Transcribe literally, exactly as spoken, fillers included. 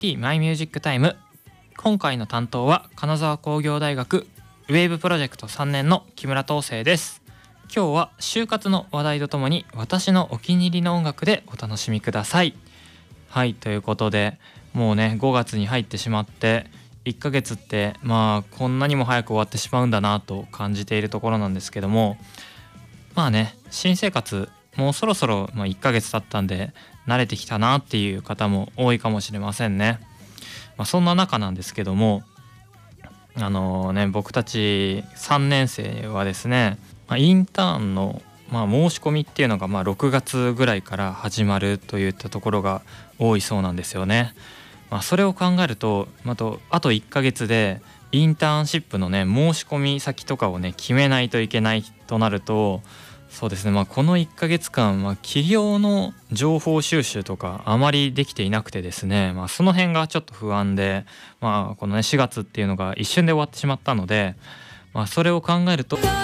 ティマイミュージックタイム。今回の担当は金沢工業大学ウェーブプロジェクトさんねんの木村東生です。今日は就活の話題とともに私のお気に入りの音楽でお楽しみください。はい、ということでもうねごがつに入ってしまって、いっかげつってまあこんなにも早く終わってしまうんだなと感じているところなんですけども、まあね新生活もうそろそろまあいっかげつ経ったんで慣れてきたなっていう方も多いかもしれませんね。まあ、そんな中なんですけども、あのね僕たちさんねん生はですね、まあ、インターンのまあ申し込みっていうのがまあろくがつぐらいから始まるといったところが多いそうなんですよね。まあ、それを考えると、あと、あといっかげつでインターンシップのね申し込み先とかをね決めないといけないとなると、そうですね、まあ、このいっかげつかん、まあ、企業の情報収集とかあまりできていなくてですね、まあ、その辺がちょっと不安で、まあ、このねしがつっていうのが一瞬で終わってしまったので、まあ、それを考えると